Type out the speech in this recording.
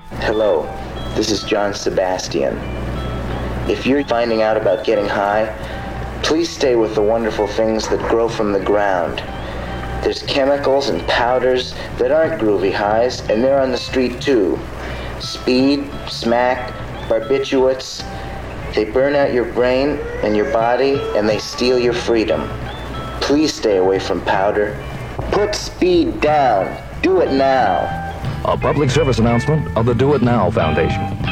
Hello, this is John Sebastian. If you're finding out about getting high, please stay with the wonderful things that grow from the ground. There's chemicals and powders that aren't groovy highs, and they're on the street too. Speed, smack, barbiturates. They burn out your brain and your body, and they steal your freedom. Please stay away from powder. Put speed down. Do it now. A public service announcement of the Do It Now Foundation.